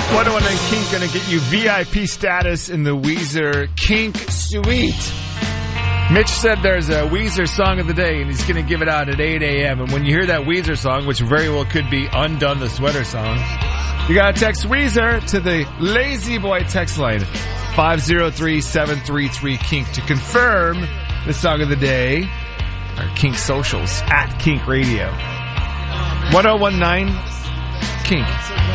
101 Kink going to get you VIP status in the Weezer Kink Suite. Mitch said there's a Weezer song of the day, and he's going to give it out at 8 a.m. And when you hear that Weezer song, which very well could be Undone the Sweater song, you got to text Weezer to the Lazy Boy text line, 503-733-KINK, to confirm the song of the day. Our Kink socials, at Kink Radio. 1019 Kink.